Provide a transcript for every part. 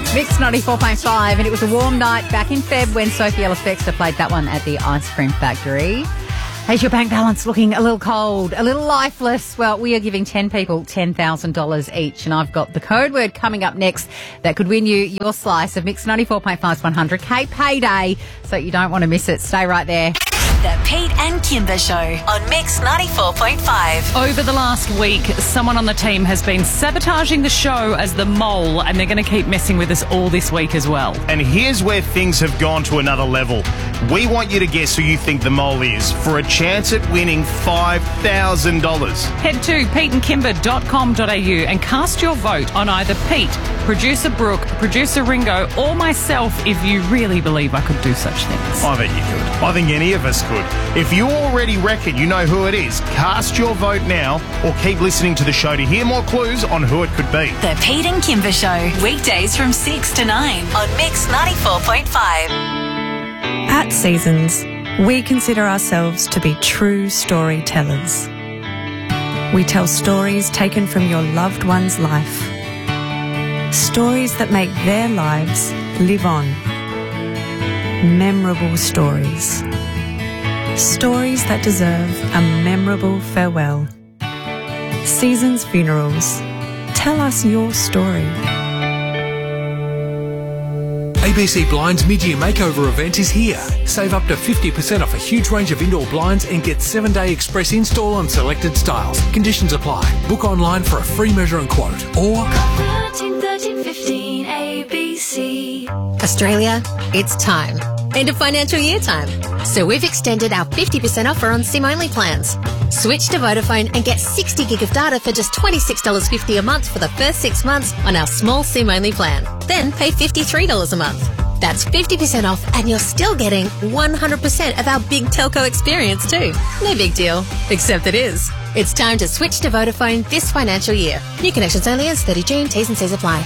Mix 94.5, and it was a warm night back in Feb when Sophie Ellis Bextor played that one at the Ice Cream Factory. Is your bank balance looking a little cold, a little lifeless? Well, we are giving 10 people $10,000 each, and I've got the code word coming up next that could win you your slice of Mix 94.5's 100K payday, so you don't want to miss it. Stay right there. The Pete and Kimber Show on Mix 94.5. Over the last week, someone on the team has been sabotaging the show as the mole, and they're going to keep messing with us all this week as well. And here's where things have gone to another level. We want you to guess who you think the mole is for a chance at winning $5,000. Head to peteandkimber.com.au and cast your vote on either Pete, producer Brooke, producer Ringo, or myself if you really believe I could do such things. I bet you could. I think any of us could. If you already reckon you know who it is, cast your vote now or keep listening to the show to hear more clues on who it could be. The Pete and Kimber Show, weekdays from 6 to 9 on Mix 94.5. At Seasons, we consider ourselves to be true storytellers. We tell stories taken from your loved one's life. Stories that make their lives live on. Memorable stories. Stories that deserve a memorable farewell. Seasons Funerals. Tell us your story. ABC Blinds mid-year makeover event is here. Save up to 50% off a huge range of indoor blinds and get 7-day express install on selected styles. Conditions apply. Book online for a free measure and quote. Or 13 15 ABC. Australia, it's time. End of financial year time. So we've extended our 50% offer on SIM-only plans. Switch to Vodafone and get 60 gig of data for just $26.50 a month for the first 6 months on our small SIM-only plan. Then pay $53 a month. That's 50% off, and you're still getting 100% of our big telco experience too. No big deal, except it is. It's time to switch to Vodafone this financial year. New connections only as 30 June. T's and C's apply.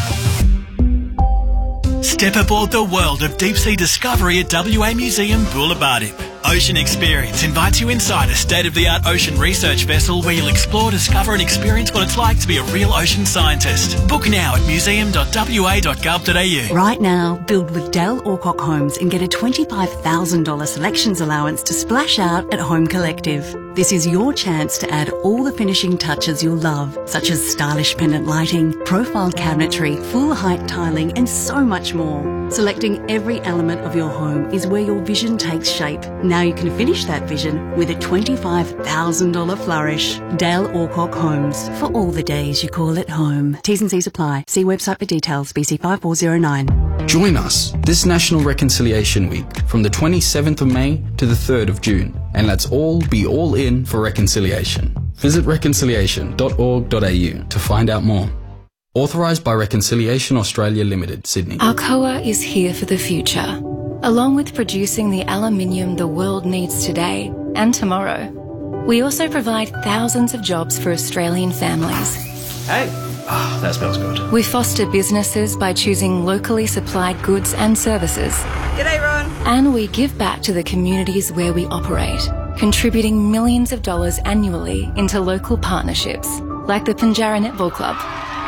Step aboard the world of deep-sea discovery at WA Museum Bulabarib. Ocean Experience invites you inside a state-of-the-art ocean research vessel where you'll explore, discover and experience what it's like to be a real ocean scientist. Book now at museum.wa.gov.au. Right now, build with Dale Alcock Homes and get a $25,000 selections allowance to splash out at Home Collective. This is your chance to add all the finishing touches you'll love, such as stylish pendant lighting, profile cabinetry, full-height tiling and so much more. Selecting every element of your home is where your vision takes shape. Now you can finish that vision with a $25,000 flourish. Dale Alcock Homes, for all the days you call it home. T's and C's apply. See website for details. BC 5409. Join us this National Reconciliation Week from the 27th of May to the 3rd of June. And let's all be all in for reconciliation. Visit reconciliation.org.au to find out more. Authorised by Reconciliation Australia Limited, Sydney. Alcoa is here for the future. Along with producing the aluminium the world needs today and tomorrow, we also provide thousands of jobs for Australian families. Hey, that smells good. We foster businesses by choosing locally supplied goods and services. G'day, Ron. And we give back to the communities where we operate, contributing millions of dollars annually into local partnerships, like the Pinjarra Netball Club.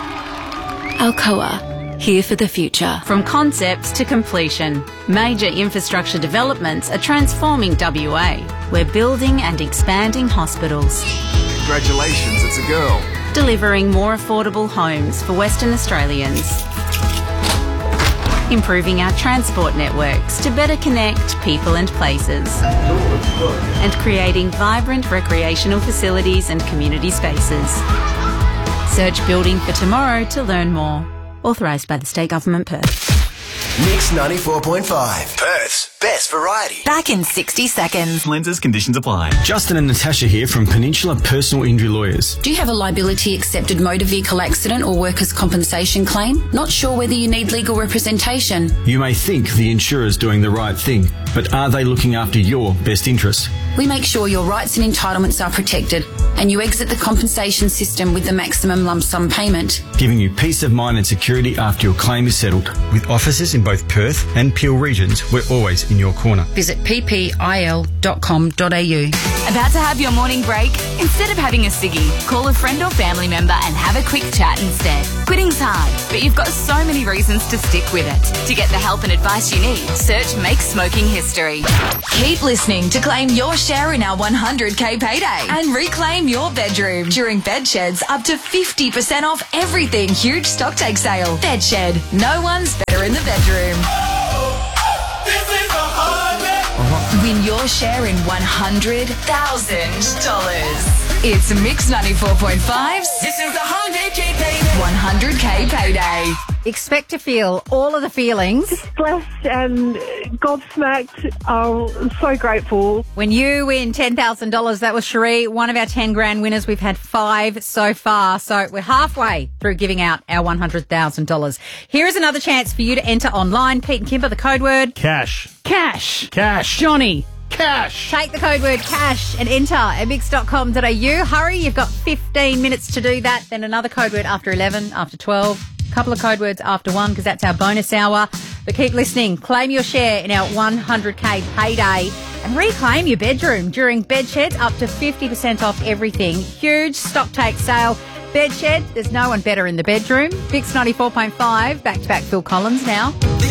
Alcoa, here for the future. From concepts to completion, major infrastructure developments are transforming WA. We're building and expanding hospitals. Congratulations, it's a girl. Delivering more affordable homes for Western Australians. Improving our transport networks to better connect people and places. And creating vibrant recreational facilities and community spaces. Search Building for Tomorrow to learn more. Authorised by the State Government, Perth. Mix 94.5. Perth's best variety. Back in 60 seconds. Lenses, conditions apply. Justin and Natasha here from Peninsula Personal Injury Lawyers. Do you have a liability accepted motor vehicle accident or workers' compensation claim? Not sure whether you need legal representation? You may think the insurer's doing the right thing, but are they looking after your best interests? We make sure your rights and entitlements are protected and you exit the compensation system with the maximum lump sum payment, giving you peace of mind and security after your claim is settled. With offices in both Perth and Peel regions, we're always experts in your corner. Visit ppil.com.au. About to have your morning break? Instead of having a ciggy, call a friend or family member and have a quick chat instead. Quitting's hard, but you've got so many reasons to stick with it. To get the help and advice you need, search Make Smoking History. Keep listening to claim your share in our 100k payday and reclaim your bedroom during Bedshed's up to 50% off everything huge stock take sale. Bedshed, no one's better in the bedroom. Win your share in $100,000. It's Mix 94.5's This is the 100k payday. 100k payday. Expect to feel all of the feelings. Blessed and gobsmacked. I'm so grateful. When you win $10,000, that was Cherie, one of our 10 grand winners. We've had 5 so far, so we're halfway through giving out our $100,000. Here is another chance for you to enter online. Pete and Kimber, the code word. Cash. Cash. Cash. Johnny. Cash. Take the code word cash and enter at mix.com.au. Hurry, you've got 15 minutes to do that. Then another code word after 11, after 12. Couple of code words after 1 because that's our bonus hour. But keep listening. Claim your share in our 100k payday and reclaim your bedroom during Bedsheds, up to 50% off everything. Huge stock take sale. Bedshed, there's no one better in the bedroom. Mix 94.5, back-to-back Phil Collins now.